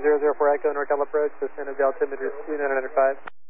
004 Echo, NorCal approach, descent of altimeter 2995.